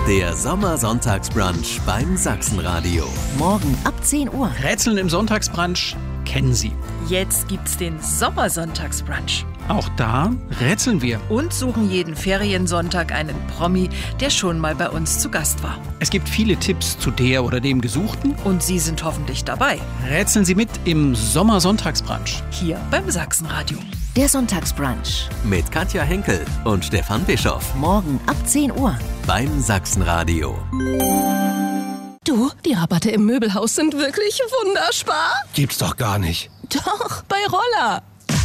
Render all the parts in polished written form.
Der Sommersonntagsbrunch beim Sachsenradio. Morgen ab 10 Uhr. Rätseln im Sonntagsbrunch kennen Sie. Jetzt gibt's den Sommersonntagsbrunch. Auch da rätseln wir. Und suchen jeden Feriensonntag einen Promi, der schon mal bei uns zu Gast war. Es gibt viele Tipps zu der oder dem Gesuchten. Und Sie sind hoffentlich dabei. Rätseln Sie mit im Sommersonntagsbrunch. Hier beim Sachsenradio. Der Sonntagsbrunch. Mit Katja Henkel und Stefan Bischoff. Morgen ab 10 Uhr. Beim Sachsenradio. Du, die Rabatte im Möbelhaus sind wirklich wunderspar. Gibt's doch gar nicht. Doch, bei Roller.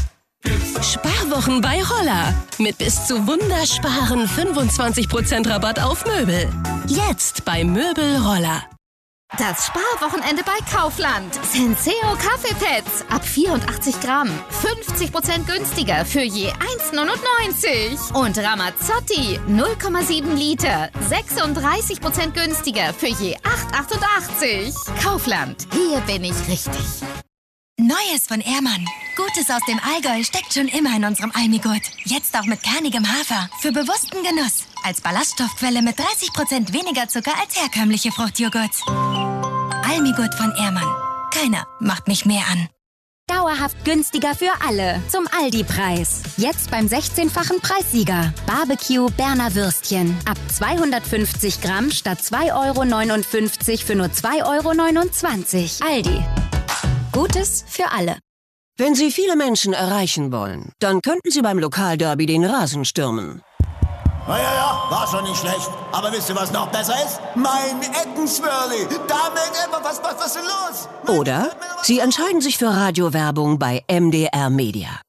Sparwochen bei Roller. Mit bis zu wundersparen 25% Rabatt auf Möbel. Jetzt bei Möbel Roller. Das Sparwochenende bei Kaufland. Senseo Kaffeepads ab 84 Gramm. 50% günstiger für je 1,99. Und Ramazzotti 0,7 Liter. 36% günstiger für je 8,88. Kaufland. Hier bin ich richtig. Neues von Ehrmann. Gutes aus dem Allgäu steckt schon immer in unserem Almigurt. Jetzt auch mit kernigem Hafer. Für bewussten Genuss. Als Ballaststoffquelle mit 30% weniger Zucker als herkömmliche Fruchtjoghurts. Almigurt von Ehrmann. Keiner macht mich mehr an. Dauerhaft günstiger für alle. Zum Aldi-Preis. Jetzt beim 16-fachen Preissieger. Barbecue Berner Würstchen. Ab 250 Gramm statt 2,59 € für nur 2,29 €. Aldi. Gutes für alle. Wenn Sie viele Menschen erreichen wollen, dann könnten Sie beim Lokalderby den Rasen stürmen. Ja, war schon nicht schlecht. Aber wisst ihr, was noch besser ist? Mein Eckenswirli. Damit was ist denn los? Oder Sie entscheiden sich für Radiowerbung bei MDR Media.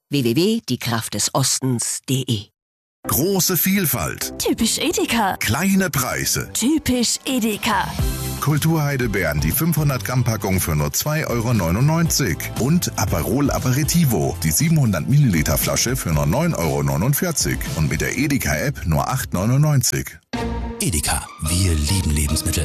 www.diekraftdesostens.de. Große Vielfalt. Typisch Edeka. Kleine Preise. Typisch Edeka. Kulturheidelbeeren, die 500 Gramm Packung für nur 2,99 € und Aperol Aperitivo, die 700 Milliliter Flasche für nur 9,49 € und mit der Edeka-App nur 8,99 €. Edeka, wir lieben Lebensmittel.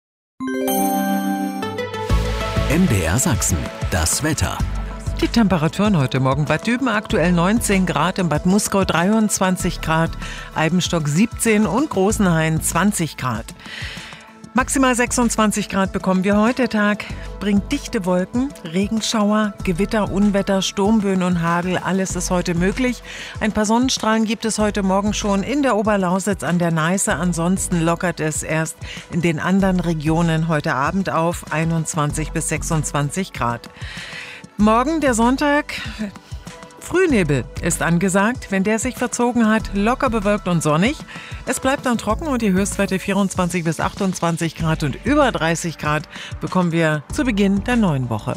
MDR Sachsen. Das Wetter. Die Temperaturen heute Morgen: Bad Düben aktuell 19 Grad, im Bad Muskau 23 Grad, Eibenstock 17 und Großenhain 20 Grad. Maximal 26 Grad bekommen wir heute. Der Tag bringt dichte Wolken, Regenschauer, Gewitter, Unwetter, Sturmböen und Hagel. Alles ist heute möglich. Ein paar Sonnenstrahlen gibt es heute Morgen schon in der Oberlausitz an der Neiße. Ansonsten lockert es erst in den anderen Regionen heute Abend auf 21 bis 26 Grad. Morgen, der Sonntag, Frühnebel ist angesagt. Wenn der sich verzogen hat, locker bewölkt und sonnig. Es bleibt dann trocken und die Höchstwerte 24 bis 28 Grad und über 30 Grad bekommen wir zu Beginn der neuen Woche.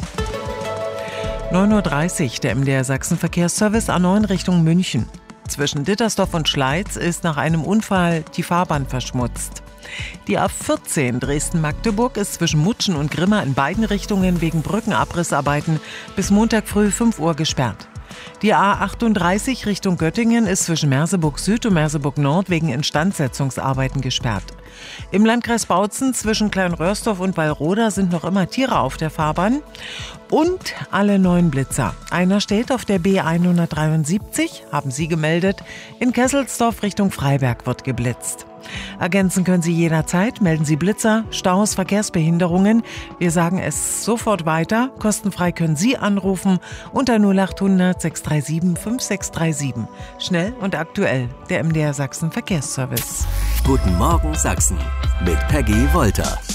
9:30 Uhr, der MDR Sachsen Verkehrsservice A9 Richtung München. Zwischen Dittersdorf und Schleiz ist nach einem Unfall die Fahrbahn verschmutzt. Die A14 Dresden-Magdeburg ist zwischen Mutschen und Grimma in beiden Richtungen wegen Brückenabrissarbeiten bis Montag früh 5 Uhr gesperrt. Die A38 Richtung Göttingen ist zwischen Merseburg Süd und Merseburg Nord wegen Instandsetzungsarbeiten gesperrt. Im Landkreis Bautzen zwischen Kleinröhrsdorf und Wallroda sind noch immer Tiere auf der Fahrbahn. Und alle 9 Blitzer. Einer steht auf der B173, haben Sie gemeldet. In Kesselsdorf Richtung Freiberg wird geblitzt. Ergänzen können Sie jederzeit. Melden Sie Blitzer, Staus, Verkehrsbehinderungen. Wir sagen es sofort weiter. Kostenfrei können Sie anrufen unter 0800 637 5637. Schnell und aktuell, der MDR Sachsen Verkehrsservice. Guten Morgen Sachsen mit Peggy Wolter.